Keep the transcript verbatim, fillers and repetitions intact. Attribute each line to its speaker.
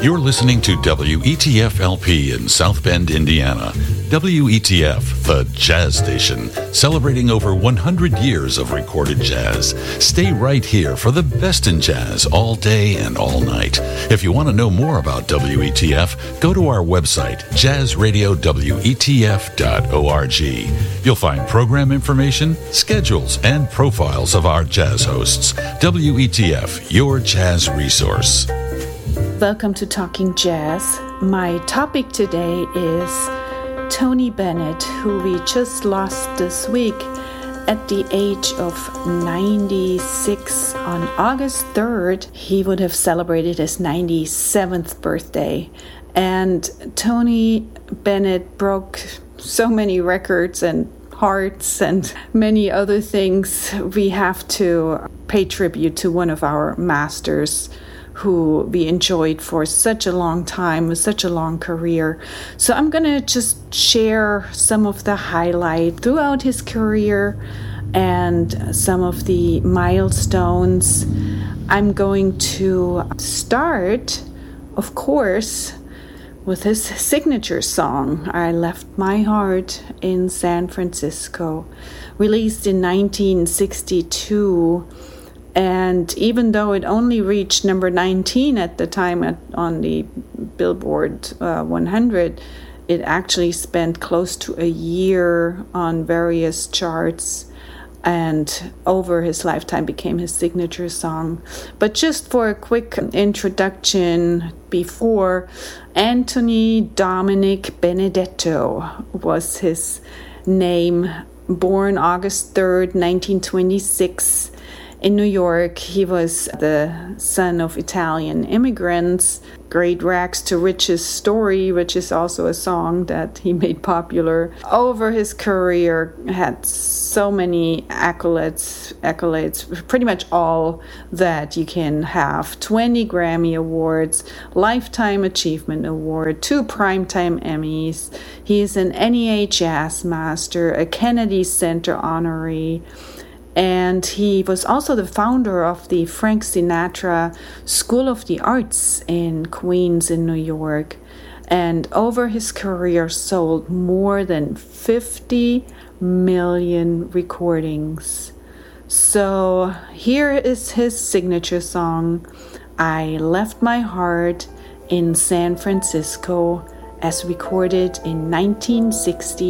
Speaker 1: You're listening to W E T F L P in South Bend, Indiana. W E T F, the jazz station, celebrating over one hundred years of recorded jazz. Stay right here for the best in jazz all day and all night. If you want to know more about W E T F, go to our website, jazz radio w e t f dot org. You'll find program information, schedules, and profiles of our jazz hosts. W E T F, your jazz resource.
Speaker 2: Welcome to Talking Jazz. My topic today is Tony Bennett, who we just lost this week at the age of ninety-six. On August third, he would have celebrated his ninety-seventh birthday. And Tony Bennett broke so many records and hearts and many other things. We have to pay tribute to one of our masters who we enjoyed for such a long time, with such a long career. So I'm going to just share some of the highlight throughout his career and some of the milestones. I'm going to start, of course, with his signature song, I Left My Heart in San Francisco, released in nineteen sixty-two. And even though it only reached number nineteen at the time at, on the Billboard uh, one hundred, it actually spent close to a year on various charts and over his lifetime became his signature song. But just for a quick introduction, before, Anthony Dominic Benedetto was his name, born August third, nineteen twenty-six. In New York. He was the son of Italian immigrants. Great Rags to Riches story, which is also a song that he made popular. Over his career, had so many accolades, accolades, pretty much all that you can have. twenty Grammy Awards, Lifetime Achievement Award, two Primetime Emmys. He is an N E A Jazz Master, a Kennedy Center honoree. And he was also the founder of the Frank Sinatra School of the Arts in Queens in New York. And over his career sold more than fifty million recordings. So here is his signature song, I Left My Heart in San Francisco, as recorded in nineteen sixty.